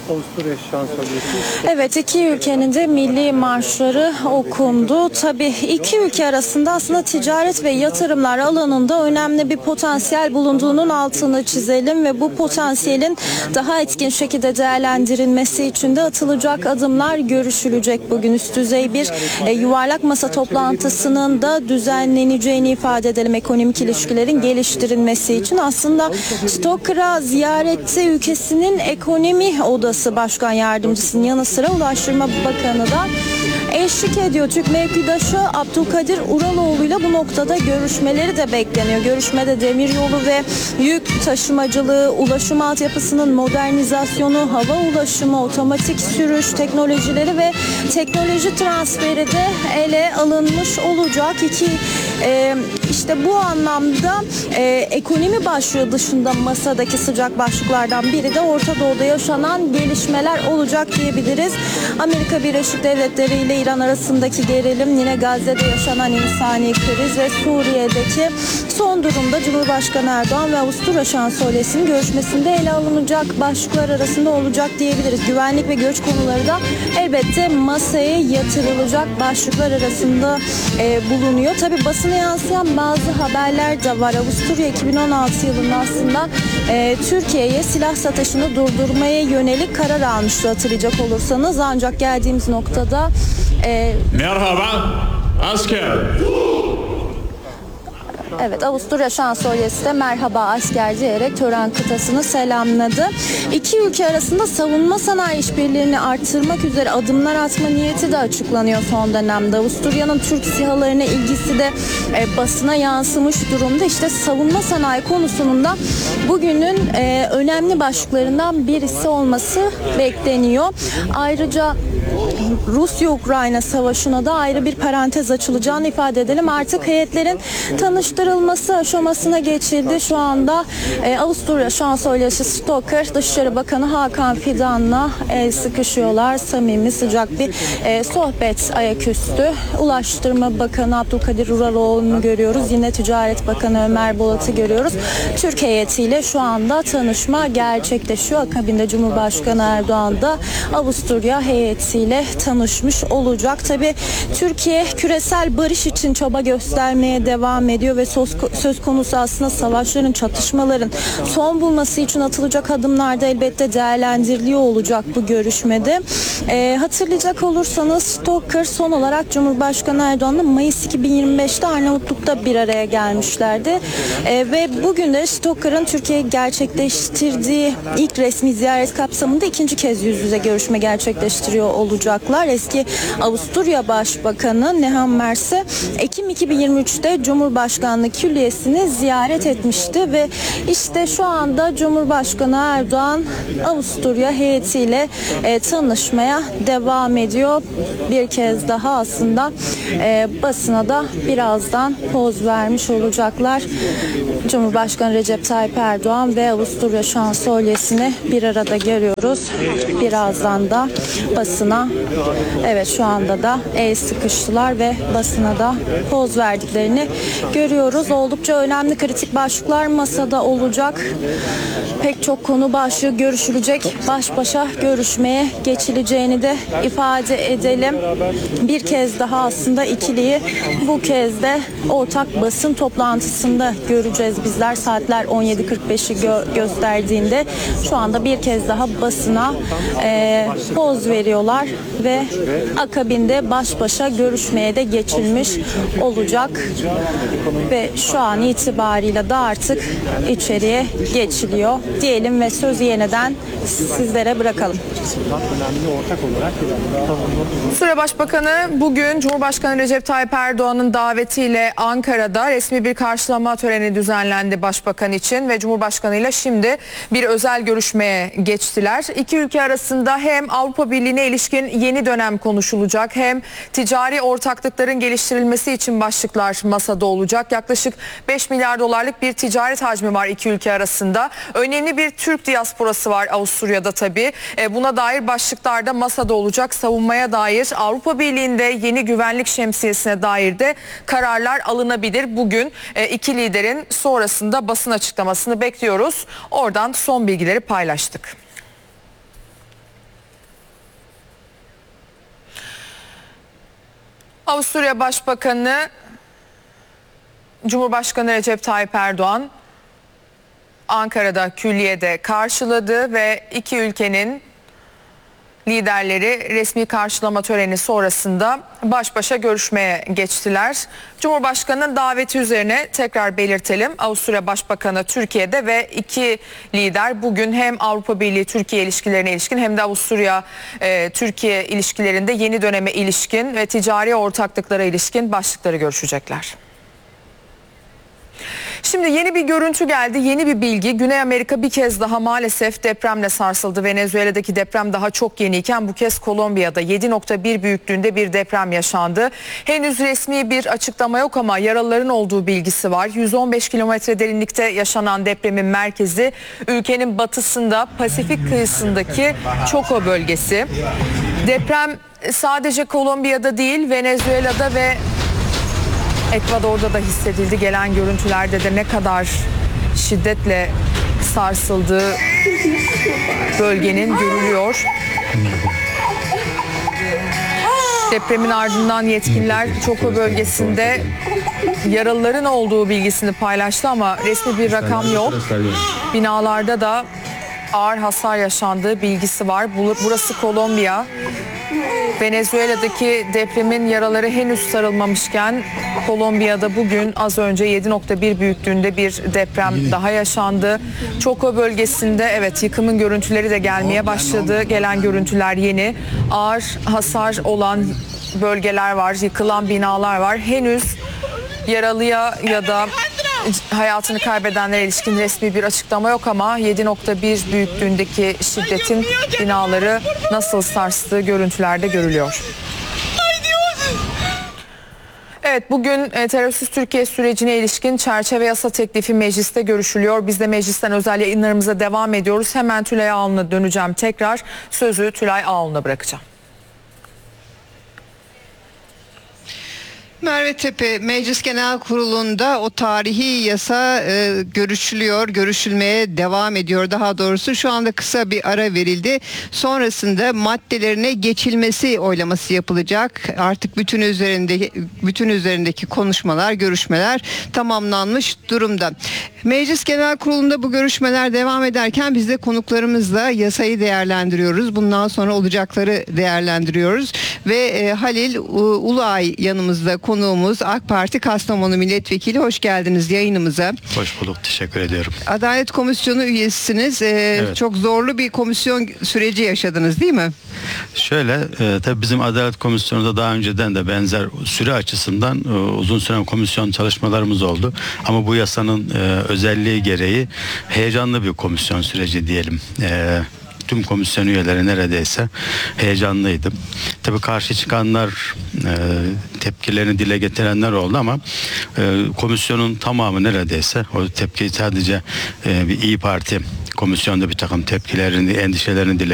Avusturya Şansölyesi. Evet, iki ülkenin de milli marşları okundu. Tabii iki ülke arasında aslında ticaret ve yatırımlar alanında önemli bir potansiyel bulunduğunun altını çizelim ve bu potansiyelin daha etkin şekilde değerlendirilmesi için de atılacak adımlar görüşülecek. Bugün üst düzey bir yuvarlak masa toplantısının da düzenleneceğini ifade edelim. Ekonomik ilişkilerin geliştirilmesi için aslında Stokra ziyarette ülkesinin ekonomi odası başkan yardımcısının yanı sıra Ulaştırma Bakanı da eşlik ediyor. Türk mevkidaşı Abdülkadir Uraloğlu ile bu noktada görüşmeleri de bekleniyor. Görüşmede demiryolu ve yük taşımacılığı, ulaşım altyapısının modernizasyonu, hava ulaşımı, otomatik sürüş teknolojileri ve teknoloji transferi de ele alınmış olacak. İşte bu anlamda ekonomi başlığı dışında masadaki sıcak başlıklardan biri de Orta Doğu'da yaşanan gelişmeler olacak diyebiliriz. Amerika Birleşik Devletleri ile İran arasındaki gerilim, yine Gazze'de yaşanan insani kriz ve Suriye'deki son durumda Cumhurbaşkanı Erdoğan ve Avusturya Şansölyesi'nin görüşmesinde ele alınacak başlıklar arasında olacak diyebiliriz. Güvenlik ve göç konuları da elbette masaya yatırılacak başlıklar arasında bulunuyor. Tabii basına yansıyan bazı haberler de var. Avusturya 2016 yılında aslında Türkiye'ye silah satışını durdurmaya yönelik karar almıştı, hatırlayacak olursanız. Ancak geldiğimiz noktada Merhaba asker. evet, Avusturya Şansölyesi de merhaba asker diyerek tören kıtasını selamladı. İki ülke arasında savunma sanayi işbirliğini arttırmak üzere adımlar atma niyeti de açıklanıyor son dönemde. Avusturya'nın Türk SİHA'larına ilgisi de basına yansımış durumda. İşte savunma sanayi konusunun da bugünün önemli başlıklarından birisi olması bekleniyor. Ayrıca Rusya-Ukrayna savaşına da ayrı bir parantez açılacağını ifade edelim. Artık heyetlerin tanıştırılması aşamasına geçildi. Şu anda Avusturya Şansölyesi Stoker, Dışişleri Bakanı Hakan Fidan'la sıkışıyorlar. Samimi, sıcak bir sohbet ayaküstü. Ulaştırma Bakanı Abdülkadir Uraloğlu'nu görüyoruz. Yine Ticaret Bakanı Ömer Bolat'ı görüyoruz. Türk heyetiyle şu anda tanışma gerçekleşiyor. Akabinde Cumhurbaşkanı Erdoğan da Avusturya heyetiyle tanışmış olacak. Tabii Türkiye küresel barış için çaba göstermeye devam ediyor ve söz konusu aslında savaşların, çatışmaların son bulması için atılacak adımlar da elbette değerlendiriliyor olacak bu görüşmede. Hatırlayacak olursanız Stoker son olarak Cumhurbaşkanı Erdoğan'la Mayıs 2025'te Arnavutluk'ta bir araya gelmişlerdi. Ve bugün de Stoker'ın Türkiye'ye gerçekleştirdiği ilk resmi ziyaret kapsamında ikinci kez yüz yüze görüşme gerçekleştiriyor olacaklar. Eski Avusturya Başbakanı Nehammer Merse Ekim 2023'te Cumhurbaşkanlığı Külliyesi'ni ziyaret etmişti ve işte şu anda Cumhurbaşkanı Erdoğan Avusturya heyetiyle tanışmaya devam ediyor. Bir kez daha aslında basına da birazdan poz vermiş olacaklar. Cumhurbaşkanı Recep Tayyip Erdoğan ve Avusturya Şansölyesi'ni bir arada görüyoruz. Birazdan da basına, evet, şu anda da el sıkıştılar ve basına da poz verdiklerini görüyoruz. Oldukça önemli kritik başlıklar masada olacak. Pek çok konu başlığı görüşülecek. Baş başa görüşmeye geçileceğini de ifade edelim. Bir kez daha aslında ikiliyi bu kez de ortak basın toplantısında göreceğiz bizler. Saatler 17.45'i gösterdiğinde şu anda bir kez daha basına poz veriyorlar ve akabinde baş başa görüşmeye de geçilmiş olacak ve şu an itibariyle de artık içeriye geçiliyor diyelim ve sözü yeniden sizlere bırakalım. Suriye Başbakanı bugün Cumhurbaşkanı Recep Tayyip Erdoğan'ın davetiyle Ankara'da resmi bir karşılama töreni düzenlendi Başbakan için ve Cumhurbaşkanı ile şimdi bir özel görüşmeye geçtiler. İki ülke arasında hem Avrupa Birliği'ne ilişkin yeni dönem konuşulacak hem ticari ortaklıkların geliştirilmesi için başlıklar masada olacak. Yaklaşık 5 milyar dolarlık bir ticaret hacmi var iki ülke arasında. Önemli bir Türk diasporası var Avusturya'da tabii. Buna dair başlıklar da masada olacak. Savunmaya dair, Avrupa Birliği'nde yeni güvenlik şemsiyesine dair de kararlar alınabilir. Bugün iki liderin sonrasında basın açıklamasını bekliyoruz. Oradan son bilgileri paylaştık. Avusturya Başbakanı Cumhurbaşkanı Recep Tayyip Erdoğan Ankara'da külliyede karşıladı ve iki ülkenin liderleri resmi karşılama töreni sonrasında baş başa görüşmeye geçtiler. Cumhurbaşkanı'nın daveti üzerine tekrar belirtelim. Avusturya Başbakanı Türkiye'de ve iki lider bugün hem Avrupa Birliği Türkiye ilişkilerine ilişkin hem de Avusturya Türkiye ilişkilerinde yeni döneme ilişkin ve ticari ortaklıklara ilişkin başlıkları görüşecekler. Şimdi yeni bir görüntü geldi, yeni bir bilgi. Güney Amerika bir kez daha maalesef depremle sarsıldı. Venezuela'daki deprem daha çok yeniyken bu kez Kolombiya'da 7.1 büyüklüğünde bir deprem yaşandı. Henüz resmi bir açıklama yok ama yaralıların olduğu bilgisi var. 115 kilometre derinlikte yaşanan depremin merkezi ülkenin batısında Pasifik kıyısındaki Choco bölgesi. Deprem sadece Kolombiya'da değil, Venezuela'da ve Ekvador'da da hissedildi. Gelen görüntülerde de ne kadar şiddetle sarsıldığı bölgenin görülüyor. Depremin ardından yetkililer Choco bölgesinde yaralıların olduğu bilgisini paylaştı ama resmi bir rakam yok. Binalarda da ağır hasar yaşandığı bilgisi var. Burası Kolombiya. Venezuela'daki depremin yaraları henüz sarılmamışken Kolombiya'da bugün az önce 7.1 büyüklüğünde bir deprem daha yaşandı. Choco bölgesinde evet yıkımın görüntüleri de gelmeye başladı. Gelen görüntüler yeni. Ağır hasar olan bölgeler var, yıkılan binalar var. Henüz yaralıya ya da hayatını kaybedenlere ilişkin resmi bir açıklama yok ama 7.1 büyüklüğündeki şiddetin binaları nasıl sarstığı görüntülerde görülüyor. Evet, bugün terörsüz Türkiye sürecine ilişkin çerçeve yasa teklifi mecliste görüşülüyor. Biz de meclisten özel yayınlarımıza devam ediyoruz. Hemen Tülay Ağol'una döneceğim tekrar. Sözü Tülay Ağol'una bırakacağım. Merve Tepe Meclis Genel Kurulu'nda o tarihi yasa görüşülüyor, görüşülmeye devam ediyor. Daha doğrusu şu anda kısa bir ara verildi. Sonrasında maddelerine geçilmesi oylaması yapılacak. Artık bütün üzerindeki konuşmalar, görüşmeler tamamlanmış durumda. Meclis Genel Kurulu'nda bu görüşmeler devam ederken biz de konuklarımızla yasayı değerlendiriyoruz. Bundan sonra olacakları değerlendiriyoruz ve Halil Uluay yanımızda konuğumuz, AK Parti Kastamonu Milletvekili. Hoş geldiniz yayınımıza. Hoş bulduk, teşekkür ediyorum. Adalet Komisyonu üyesisiniz. Evet. Çok zorlu bir komisyon süreci yaşadınız değil mi? Şöyle, tabii bizim Adalet Komisyonu'nda daha önceden de benzer süre açısından uzun süren komisyon çalışmalarımız oldu. Ama bu yasanın özelliği gereği heyecanlı bir komisyon süreci diyelim. Tüm komisyon üyeleri neredeyse heyecanlıydım. Tabii karşı çıkanlar, tepkilerini dile getirenler oldu ama komisyonun tamamı neredeyse o tepkiyi sadece bir İYİ Parti komisyonda bir takım tepkilerini, endişelerini dile